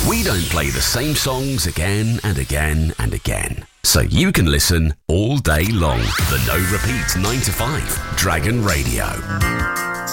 We don't play the same songs again and again and again, so you can listen all day long. The No Repeat 9 to 5 Dragon Radio.